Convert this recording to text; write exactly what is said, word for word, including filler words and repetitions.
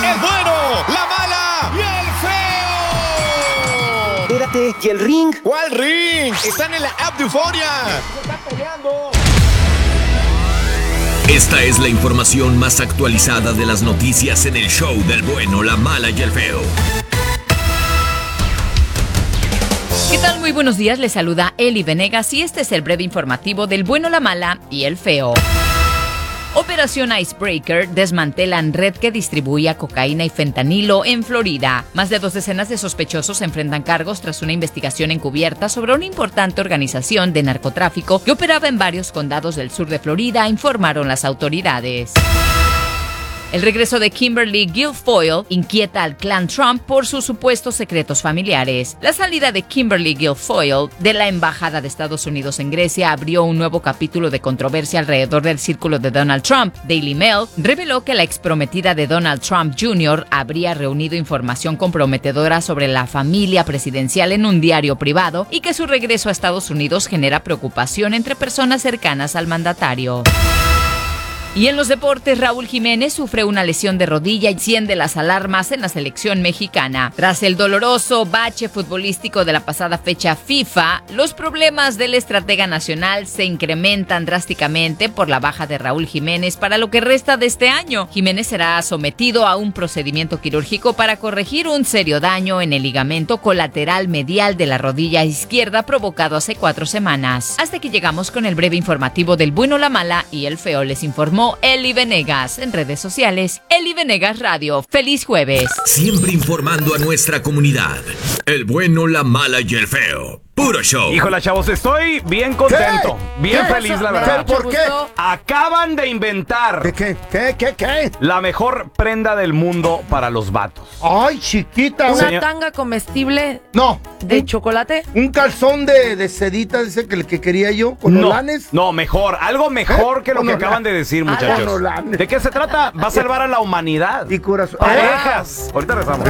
el bueno, la mala y el feo. Espérate, ¿y el ring? ¿Cuál ring? Están en la app de Euforia. Se están peleando. Esta es la información más actualizada de las noticias en el show del bueno, la mala y el feo. ¿Qué tal? Muy buenos días, les saluda Eli Venegas y este es el breve informativo del bueno, la mala y el feo. Operación Icebreaker desmantelan red que distribuía cocaína y fentanilo en Florida. Más de dos decenas de sospechosos enfrentan cargos tras una investigación encubierta sobre una importante organización de narcotráfico que operaba en varios condados del sur de Florida, informaron las autoridades. El regreso de Kimberly Guilfoyle inquieta al clan Trump por sus supuestos secretos familiares. La salida de Kimberly Guilfoyle de la Embajada de Estados Unidos en Grecia abrió un nuevo capítulo de controversia alrededor del círculo de Donald Trump. Daily Mail reveló que la exprometida de Donald Trump junior habría reunido información comprometedora sobre la familia presidencial en un diario privado y que su regreso a Estados Unidos genera preocupación entre personas cercanas al mandatario. Y en los deportes, Raúl Jiménez sufre una lesión de rodilla y enciende las alarmas en la selección mexicana. Tras el doloroso bache futbolístico de la pasada fecha FIFA, los problemas del estratega nacional se incrementan drásticamente por la baja de Raúl Jiménez para lo que resta de este año. Jiménez será sometido a un procedimiento quirúrgico para corregir un serio daño en el ligamento colateral medial de la rodilla izquierda provocado hace cuatro semanas. Hasta que llegamos con el breve informativo del bueno, la mala y el feo, les informó Eli Venegas en redes sociales. Eli Venegas Radio. Feliz jueves. Siempre informando a nuestra comunidad. El bueno, la mala y el feo. Puro show. Híjole, chavos, estoy bien contento. ¿Qué? Bien ¿Qué? feliz, la verdad. ¿Por qué? Acaban de inventar ¿De qué? ¿Qué? ¿Qué? ¿Qué? la mejor prenda del mundo para los vatos. Ay, chiquita. Una Señor- tanga comestible No. de un, chocolate. un calzón de, de sedita, ese que, que quería yo, con No, olanes. no, mejor. Algo mejor ¿Eh? que lo Con que olanes. acaban de decir, Ah, muchachos. con olanes. ¿De qué se trata? Va a salvar a la humanidad. Y corazón. Parejas. Ahorita rezamos.